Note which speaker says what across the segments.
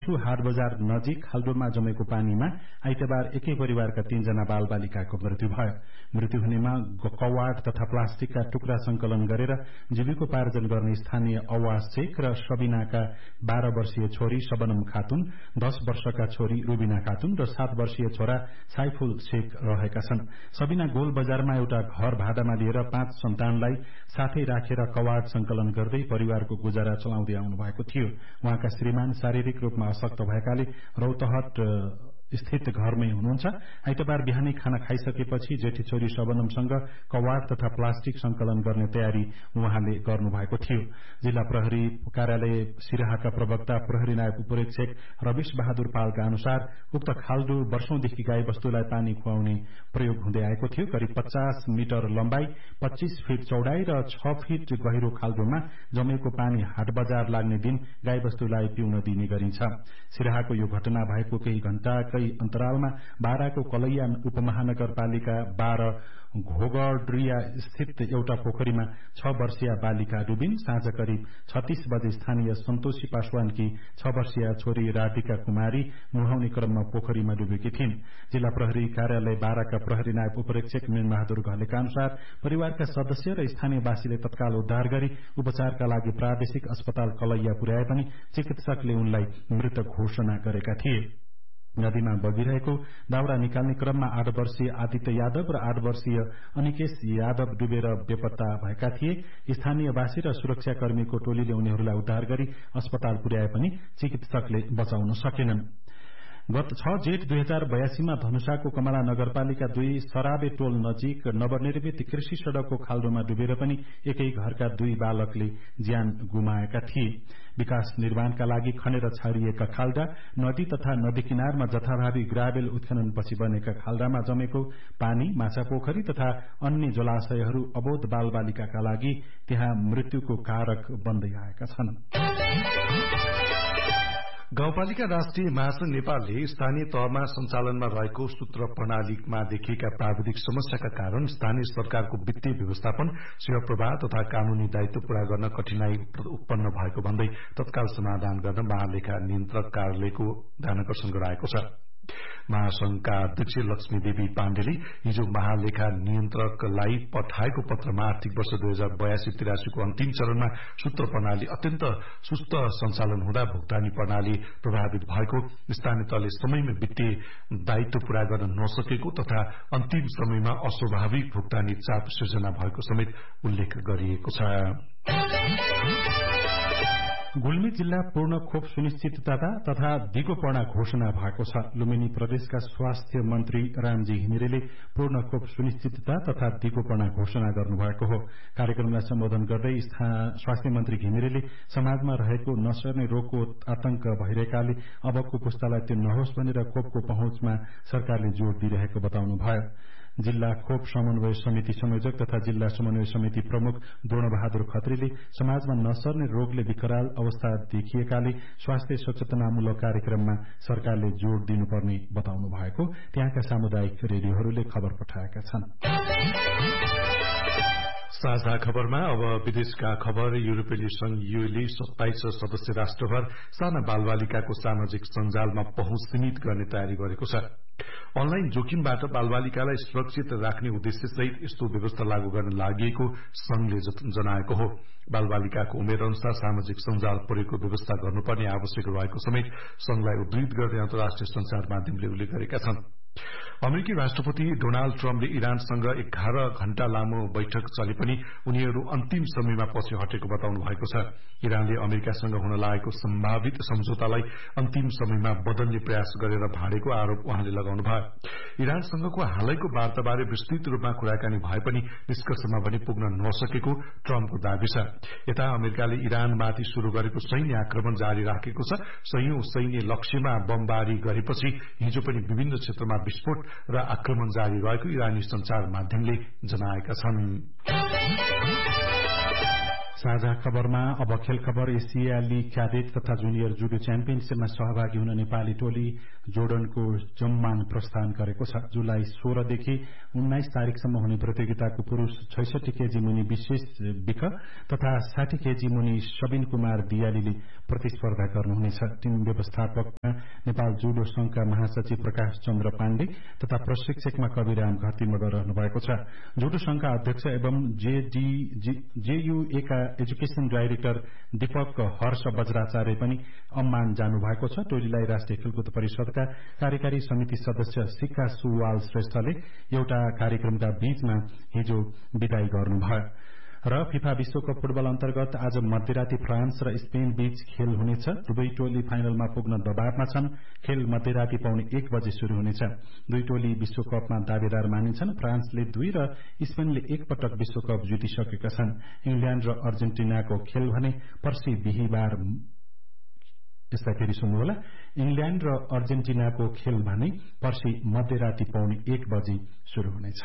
Speaker 1: चिफलु हाट बजार नजिक खाल्डोमा जमेको पानीमा आइतबार एकै परिवारका 3 जना बालबालिकाको मृत्यु भयो। मृत्यु हुनेमा कवाड तथा प्लास्टिकका टुक्रा संकलन गरेर जीविकोपार्जन गर्ने स्थानीय अवाज शेख र सबिनाका 12 वर्षीय छोरी शबनम खातुन, 10 वर्षका छोरी रुबिना खातुन र 7 वर्षीय छोरा साइफुल शेख रहेका छन्। सबिना गोल बजारमा एउटा घर भाडामा लिएर 5 सन्तानलाई साथै राखेर कवाड संकलन गर्दै परिवारको गुजारा चलाउँदै आउनु भएको थियो। उहाँका श्रीमान शारीरिक रूपमा अशक्त भएकाले रौतहट स्थित घरमै हुनुहुन्छ। आइतबार बिहानै खाना खाइसकेपछि जेठी छोरी शबनमसँग कवाड तथा प्लास्टिक संकलन गर्ने तयारी उहाँले गर्नुभएको थियो। जिल्ला प्रहरी कार्यालय सिराहाका प्रवक्ता प्रहरी नायब उपरीक्षक रविश बहादुर पालका अनुसार उक्त खाल्डो वर्षौंदेखि गाई वस्तुलाई पानी खुवाउने प्रयोग हुँदै आएको थियो। करिब 50 मिटर लम्बाई, 25 फिट चौडाई र 6 फिट गहिरो खाल्डोमा जमेको पानी हाट बजार लाग्ने दिन गाई वस्तुलाई पिउन दिने गरिन्छ। सिराहाको यो घटना भएको केही घण्टाकै अन्तरालमा बाराको कलैया उपमहानगरपालिका 12 घोगड्रिया स्थित एउटा पोखरीमा 6 वर्षीय बालिका डुबिन्। साँझ करिब 36 बजे स्थानीय सन्तोषी पासवानकी 6 वर्षीय छोरी राधिका कुमारी नुहाउने क्रममा पोखरीमा डुबेकी थिइन्। जिल्ला प्रहरी कार्यालय बाराका प्रहरी नायब उपरीक्षक मीन बहादुर घलेका अनुसार परिवारका सदस्य र स्थानीयवासीले तत्काल उद्धार गरी उपचारका लागि प्रादेशिक अस्पताल कलैया पुर्याए पनि चिकित्सकले उनलाई मृत घोषणा गरेका थिए। नदीमा बगिरहेको दाउरा निकाल्ने क्रममा 8 वर्षीय आदित्य यादव र 8 वर्षीय अनिकेश यादव डुबेर बेपत्ता भएका थिए। स्थानीयवासी र सुरक्षाकर्मीको टोलीले उनीहरूलाई उद्धार गरी अस्पताल पुर्याए पनि चिकित्सकले बचाउन सकेनन्। गत 6 जेठ 2082 मा धनुषाको कमला नगरपालिका 2 सराबे टोल नजिक नवनिर्मित कृषि सड़कको खाल्डोमा डुबेर पनि एकै घरका 2 बालकले ज्यान गुमाएका थिए। विकास निर्माणका लागि खनेर छाडिएका खाल्डा, नदी तथा नदी किनारमा जथाभावी ग्राभेल उत्खननपछि बनेका खाल्डामा जमेको पानी, माछा पोखरी तथा अन्य जलाशयहरू अबोध बालबालिकाका लागि त्यहाँ मृत्युको कारक बन्दै आएका छन्।
Speaker 2: गाउँपालिका राष्ट्रिय महासंघ नेपालले स्थानीय तहमा सञ्चालनमा रहेको सूत्र प्रणालीमा देखिएका प्राविधिक समस्याका कारण स्थानीय सरकारको वित्तीय व्यवस्थापन, सेवा प्रवाह तथा कानूनी दायित्व पूरा गर्न कठिनाई उत्पन्न भएको भन्दै तत्काल समाधान गर्न महालेखा नियन्त्रक कार्यालयको ध्यानकर्षण गराएको छ। महासंघका अध्यक्ष लक्ष्मी देवी पाण्डेले हिजो महालेखा नियन्त्रकलाई पठाएको पत्रमा आर्थिक वर्ष 2082-83 को अन्तिम चरणमा सूत्र प्रणाली अत्यन्त सुस्त सञ्चालन हुँदा भुक्तानी प्रणाली प्रभावित भएको, स्थानीय तहले समयमा वित्तीय दायित्व पूरा गर्न नसकेको तथा अन्तिम समयमा अस्वाभाविक भुक्तानी चाप सृजना भएको समेत उल्लेख गरिएको छ।
Speaker 1: गुल्मी जिल्ला पूर्ण खोप सुनिश्चितता तथा दिगोपना घोषणा भएको छ। लुम्बिनी प्रदेशका स्वास्थ्य मन्त्री रामजी घिमिरेले पूर्ण खोप सुनिश्चितता तथा दिगोपना घोषणा गर्नुभएको हो। कार्यक्रमलाई सम्बोधन गर्दै स्वास्थ्य मन्त्री घिमिरेले समाजमा रहेको नसर्ने रोगको आतंक भइरहेकाले अबको पुस्तालाई त्यो नहोस् भनेर खोपको पहुँचमा सरकारले जोड़ दिइरहेको बताउनुभयो। जिल्ला खोप समन्वय समिति संयोजक तथा जिल्ला समन्वय समिति प्रमुख द्रोणबहादुर खत्रीले समाजमा नसर्ने रोगले विकराल अवस्था देखिएकाले स्वास्थ्य सचेतनामूलक कार्यक्रममा सरकारले जोड़ दिनुपर्ने बताउनु भएको त्यहाँका सामुदायिक रेडियोहरूले खबर पठाएका छन्।
Speaker 2: साझा खबरमा अब विदेशका खबर। युरोपेली संघ यूले 27 सदस्य राष्ट्रभर साना बालबालिकाको सामाजिक सञ्जालमा पहुँच सीमित गर्ने तयारी गरेको छ। अनलाइन जोखिमबाट बालबालिकालाई सुरक्षित राख्ने उद्देश्यसहित यस्तो व्यवस्था लागू गर्न लागि संघले जनाएको हो। बालबालिकाको उमेर अनुसार सामाजिक सञ्जाल प्रयोगको व्यवस्था गर्नुपर्ने आवश्यक रहेको समेत संघलाई उद्धृत गर्दै अन्तर्राष्ट्रिय संचार माध्यमले उल्लेख गरेका छन्। अमेरिकी राष्ट्रपति डोनाल्ड ट्रम्पले इरानसँग 11 घण्टा लामो बैठक चले पनि उनीहरू अन्तिम समयमा पछि हटेको बताउनु भएको छ। इरानले अमेरिकासँग हुन लागेको सम्भावित सम्झौतालाई अन्तिम समयमा बदल्ने प्रयास गरेर भाँडेको आरोप उहाँले लगाउनु भयो। इरानसँगको हालैको वार्ताबारे विस्तृत रूपमा कुराकानी भए पनि निष्कर्षमा भने पुग्न नसकेको ट्रम्पको दावी छ। यता अमेरिकाले इरानमाथि शुरू गरेको सैन्य आक्रमण जारी राखेको छ। सयौं सैन्य लक्ष्यमा बमबारी गरेपछि हिजो पनि विभिन्न क्षेत्रमा विस्फोट र आक्रमण जारी रहेको इरानी संचार माध्यमले जनाएका छन्।
Speaker 1: साझा खबरमा अब खेल खबर। एसिया लीग क्याडेट तथा जुनियर जुडो च्याम्पियनशीपमा सहभागी हुन नेपाली टोली जोर्डनको जम्मान प्रस्थान गरेको छ। जुलाई 16 देखि 19 तारिकसम्म हुने प्रतियोगिताको पुरूष 66 केजी मुनि विशेष विक तथा 60 केजी मुनि सबिन कुमार दियालीले प्रतिस्पर्धा गर्नुहुनेछ। टीम व्यवस्थापकमा नेपाल जुडो संघका महासचिव प्रकाश चन्द्र पाण्डे तथा प्रशिक्षकमा कविराम घरती मगर रहनु भएको छ। जुडो संघका अध्यक्ष एवं जेयुए का एजुकेशन डाइरेक्टर दीपक हर्ष बज्राचार्य पनि अम्मान जानु भएको छ। टोलीलाई राष्ट्रिय खेलकुद परिषदका कार्यकारी समिति सदस्य सिक्का सुवाल श्रेष्ठले एउटा कार्यक्रमका बीचमा हिजो विदाई गर्नुभयो। र फिफा विश्वकप फुटबल अन्तर्गत आज मध्यराती फ्रान्स र स्पेन बीच खेल हुनेछ। दुवै टोली फाइनलमा पुग्न दबावमा छन्। खेल मध्यराती 1:15 बजे शुरू हुनेछ। दुई टोली विश्वकपमा दावेदार मानिन्छन्। फ्रान्सले 2 र स्पेनले 1 पटक विश्वकप जितिसकेका छन्। इंग्ल्याण्ड र अर्जेन्टिनाको खेल भने पर्सि बिहीबार यसलाई फेरि सुन्नुहोला। इंग्ल्याण्ड र अर्जेन्टिनाको खेल भने पर्सि मध्यराती 1:15 बजे शुरू हुनेछ।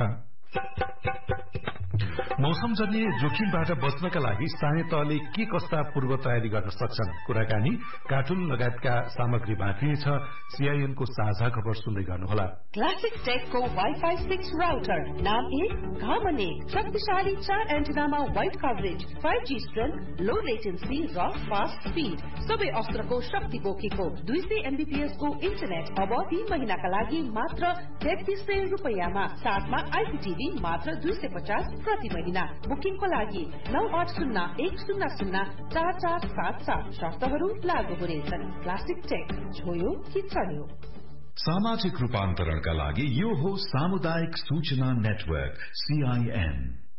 Speaker 2: मौसमजन्य जोखिमबाट बच्नका लागि स्थानीय तहले के कस्ता पूर्व तयारी गर्न सक्छन्? कुराकानी कार्टुन लगायतका सामग्री बाँकी छ। सीआईएनको साझा खबर सुन्दै गर्नुहोला।
Speaker 3: क्लासिक टेकको वाइफाई 6 राउटर नाम 1 घामन 1 शक्तिशाली 4 एन्टेनामा वाइड कभरेज 5G स्ट्रेन्थ लो लेटेन्सी र फास्ट स्पीड सबै अस्त्रको शक्ति बोकेको 200 MBPS को इन्टरनेट अब 3 महिनाका लागि मात्र 3300 रुपैयाँमा। साथमा आइपीटीभी मात्र 250 प्रति महिना। बुकिङको लागि 9801004477 शर्तहरू लागू हुनेछन्। क्लासिक टेक छोयो कि चल्यो।
Speaker 4: सामाजिक रूपान्तरणका लागि यो हो सामुदायिक सूचना नेटवर्क CIN।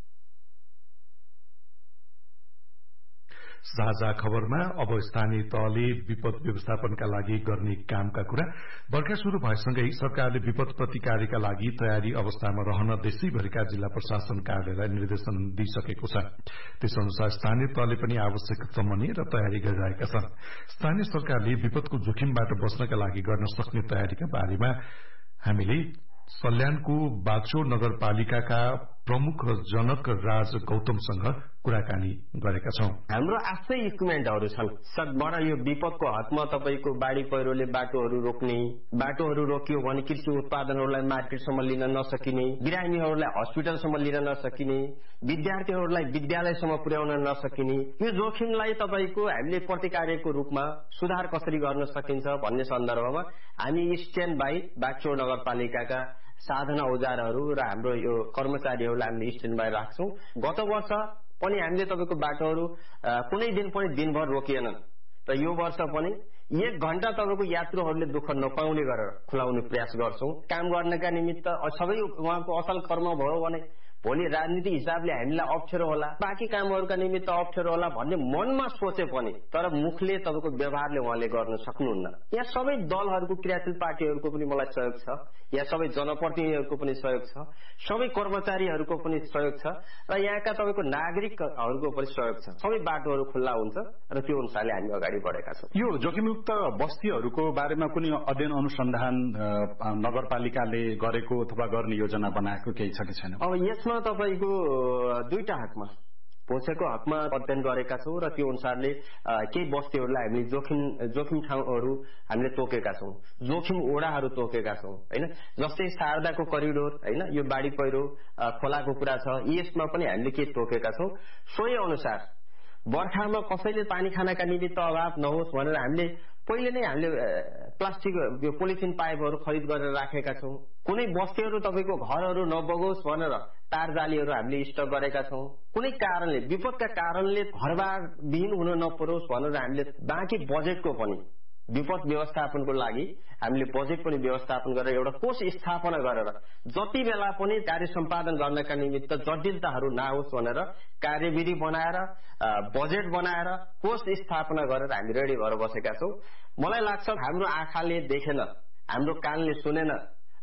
Speaker 2: साझा खबरमा अब स्थानीय तहले विपद व्यवस्थापनका लागि गर्ने कामका कुरा। बर्खा शुरू भएसँगै सरकारले विपद प्रतिकारका लागि तयारी अवस्थामा रहन देशैभरिका जिल्ला प्रशासन कार्यालयलाई निर्देशन दिइसकेको छ। त्यसअनुसार स्थानीय तहले पनि आवश्यक समन्वय र तयारी गरिरहेका छन्। स्थानीय सरकारले विपदको जोखिमबाट बच्नका लागि गर्न सक्ने तयारीका बारेमा हामीले सल्यानको बागचौर नगरपालिकाका प्रमुख जनक राज गौतमसँग कुराकानी गरेका छौं।
Speaker 5: हाम्रो आफ्नै इक्विपमेन्टहरू छन्। सकबाट यो विपदको हदमा तपाईको बाढी पहिरोले बाटोहरू रोक्ने, बाटोहरू रोकियो भने कृषि उत्पादनहरूलाई मार्केटसम्म लिन नसकिने, बिरामीहरूलाई हस्पिटलसम्म लिन नसकिने, विद्यार्थीहरूलाई विद्यालयसम्म पुर्याउन नसकिने, यो जोखिमलाई तपाईको हामीले प्रतिकारको रूपमा सुधार कसरी गर्न सकिन्छ भन्ने सन्दर्भमा हामी स्ट्यान्ड बाई बागचौर नगरपालिकाका साधन औजारहरू र हाम्रो यो कर्मचारीहरूलाई हामीले स्ट्यान्ड बाई राख्छौं। गत वर्ष पनि हामीले तपाईको बाटोहरू कुनै दिन पनि दिनभर रोकिएनन् र यो वर्ष पनि 1 घण्टा तपाईको यात्रुहरूले दुःख नपाउने गरेर खुलाउने प्रयास गर्छौं। काम गर्नका निमित्त सबै उहाँको असल कर्म भयो भने भोलि राजनीतिक हिसाबले हामीलाई अप्ठ्यारो होला, बाँकी कामहरूका निमित्त अप्ठ्यारो होला भन्ने मनमा सोचे पनि तर मुखले तपाईको व्यवहारले उहाँले गर्न सक्नुहुन्न। यहाँ सबै दलहरूको क्रियाशील पार्टीहरूको पनि मलाई सहयोग छ, यहाँ सबै जनप्रतिनिधिहरूको पनि सहयोग छ, सबै कर्मचारीहरूको पनि सहयोग छ र यहाँका तपाईको नागरिकहरूको पनि सहयोग छ। सबै बाटोहरू खुल्ला हुन्छ र त्यो अनुसारले हामी अगाडि बढेका छौं।
Speaker 6: यो जोखिमयुक्त बस्तीहरूको बारेमा कुनै अध्ययन अनुसन्धान नगरपालिकाले गरेको अथवा गर्ने योजना बनाएको केही छ कि छैन?
Speaker 5: अब यसमा तपाईको दुईटा हकमा पोसेको हकमा अध्ययन गरेका छौं र त्यो अनुसारले केही बस्तीहरूलाई हामीले जोखिम ठाउँहरू हामीले तोकेका छौं, जोखिम ओडाहरू तोकेका छौं हैन। जस्तै शारदाको करिडोर हैन, यो बाढी पहिरो खोलाको कुरा छ, यसमा पनि हामीले के तोकेका छौं। सोही अनुसार बर्खामा कसैले पानी खानका निमित्त अभाव नहोस् भनेर हामीले पहिले नै हामीले प्लास्टिक यो पोलिथिन पाइपहरू खरिद गरेर राखेका छौं। कुनै बस्तीहरू तपाईको घरहरू नबगोस् भनेर तार जालीहरू हामीले स्टक गरेका छौं। कुनै कारणले विपदका कारणले घरबार विहीन हुन नपरोस् भनेर हामीले बाँकी बजेटको पनि विपद व्यवस्थापनको लागि हामीले बजेट पनि व्यवस्थापन गरेर एउटा कोष स्थापना गरेर जति बेला पनि कार्य सम्पादन गर्नका निमित्त जटिलताहरू नहोस् भनेर कार्यविधि बनाएर बजेट बनाएर कोष स्थापना गरेर हामी रेडी भएर बसेका छौं। मलाई लाग्छ हाम्रो आँखाले देखेन, हाम्रो कानले सुनेन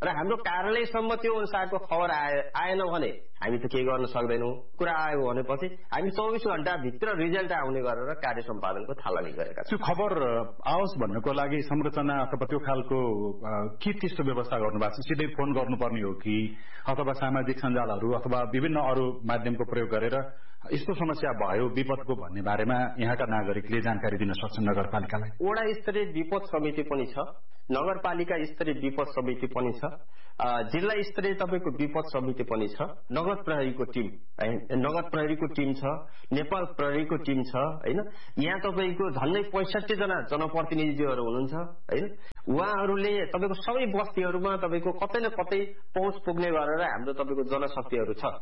Speaker 5: र हाम्रो कार्यालयसम्म त्यो अनुसारको खबर आएन भने हामी त केही गर्न सक्दैनौँ। कुरा आयो भनेपछि हामी 24 घण्टाभित्र रिजल्ट आउने गरेर कार्य सम्पादनको थालनी गरेका
Speaker 6: त्यो
Speaker 5: छौँ।
Speaker 6: खबर आओस् भन्नको लागि संरचना अथवा त्यो खालको के त्यस्तो व्यवस्था गर्नुभएको छ? सिधै फोन गर्नुपर्ने हो कि अथवा सामाजिक सञ्जालहरू अथवा विभिन्न अरू माध्यमको प्रयोग गरेर यस्तो समस्या भयो विपदको भन्ने बारेमा यहाँका नागरिकले जानकारी दिन सक्छन् नगरपालिकालाई?
Speaker 5: वडा स्तरीय विपद समिति पनि छ, नगरपालिका स्तरीय विपद समिति पनि छ, जिल्ला स्तरीय तपाईँको विपद समिति पनि छ, नगर प्रहरीको टिम छ, नेपाल प्रहरीको टिम छ हैन। यहाँ तपाईँको झन्डै 65 जना जनप्रतिनिधिहरू हुनुहुन्छ हैन। उहाँहरूले तपाईँको सबै बस्तीहरूमा तपाईँको कतै न कतै पहुँच पुग्ने गरेर हाम्रो तपाईँको जनशक्तिहरू छ।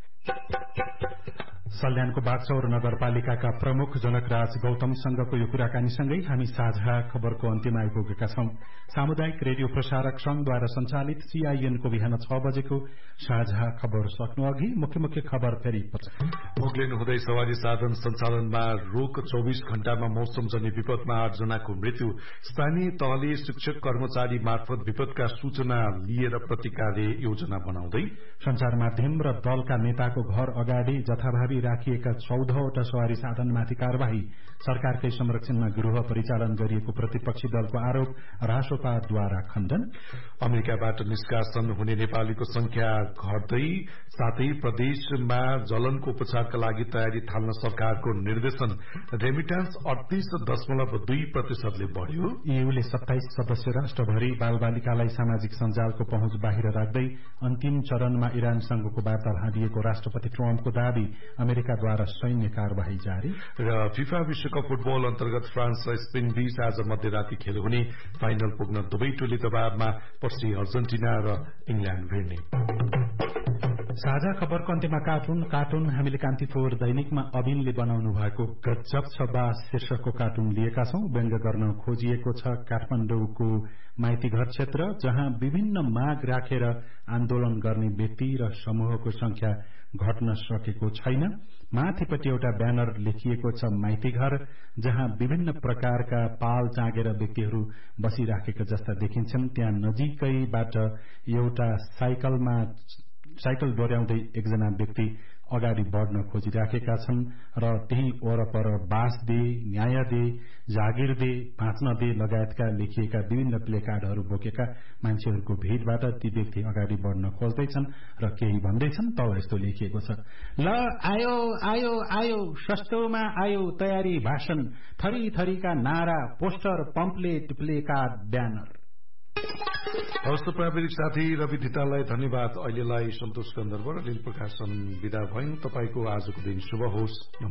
Speaker 1: सल्यानको बागचौर नगरपालिकाका प्रमुख जनकराज गौतमसँगको यो कुराकानीसँगै हामी साझा खबरको अन्त्यमा आइपुगेका छौं। सामुदायिक रेडियो प्रसारक संघद्वारा सञ्चालित सीआईएनको बिहान 6 बजेको साझा खबर सक्नु अघि मुख्य खबर फेरि
Speaker 2: भोग्लिनु हुँदै सवारी साधन सञ्चालनमा रोक। 24 घण्टामा मौसमजन्य विपदमा 8 जनाको मृत्यु। स्थानीय तहले शिक्षक कर्मचारी मार्फत विपदका सूचना लिएर प्रतिकारले योजना बनाउँदै।
Speaker 1: संचार माध्यम र दलका नेताको घर अगाडि जथाभावी राखिएका 14वटा सवारी साधनमाथि कार्यवाही। सरकारकै संरक्षणमा गृह परिचालन गरिएको प्रतिपक्षी दलको आरोप रासोपाद्वारा खण्डन।
Speaker 2: अमेरिकाबाट निष्कासन हुने नेपालीको संख्या घट्दै, साथै प्रदेशमा जलनको उपचारका लागि तयारी थाल्न सरकारको निर्देशन। रेमिट्यान्स 38.2% बढ़्यो।
Speaker 1: ईयूले 27 सदस्य राष्ट्रभरि बालबालिकालाई सामाजिक सञ्जालको पहुँच बाहिर राख्दै अन्तिम चरणमा इरानसँगको वार्ता भाँडिएको राष्ट्रपति ट्रम्पको दावी। अमेरिकाद्वारा सैन्य कार्यवाही जारी।
Speaker 2: र फिफा विश्वकप फुटबल अन्तर्गत फ्रान्स र स्पेन बीच आज मध्यराती खेल हुने। फाइनल पुग्न दुवै टोली दबावमा पछि अर्जेन्टिना र इंग्ल्याण्ड भिड्ने। साझा खबरको अन्त्यमा कार्टुन हामीले कान्तिपुर दैनिकमा अबिनले बनाउनु भएको गजब छ बास शीर्षकको कार्टुन लिएका छौं। व्यङ्ग गर्न खोजिएको छ काठमाडौँको माइतीघर क्षेत्र, जहाँ विभिन्न माग राखेर आन्दोलन गर्ने व्यक्ति र समूहको संख्या घट्न सकेको छैन। माथिपट्टि एउटा ब्यानर लेखिएको छ माइतीघर, जहाँ विभिन्न प्रकारका पाल चाँगेर व्यक्तिहरू बसिराखेका जस्ता देखिन्छन्। त्यहाँ नजिकैबाट एउटा साइकल दोहोर्याउँदै एकजना व्यक्ति अगाडि बढ़न खोजिराखेका छन् र त्यही वरपर बास दे, न्याय दे, जागिर दे, बाँच्न दे लगायतका लेखिएका विभिन्न प्लेकार्डहरू बोकेका मान्छेहरूको भीड़बाट ती व्यक्ति अगाडि बढ़न खोज्दैछन् र केही भन्दैछन्। तल यस्तो लेखिएको छ, ल आयो आयो आयो, सस्तोमा आयो तयारी भाषण, थरी थरीका नारा, पोस्टर, पम्पलेट, प्लेकार्ड, ब्यानर। हवस्, प्राविधिक साथी रवि धिताललाई धन्यवाद। अहिलेलाई सन्तोष गन्धर्व र लील प्रकाशन विदा भयौं। तपाईको आजको दिन शुभ होस्।